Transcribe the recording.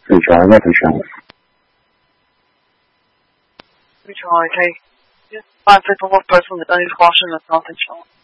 睡着了的时候。 睡着还可以，半分钟或分钟的，但是发生了3分钟。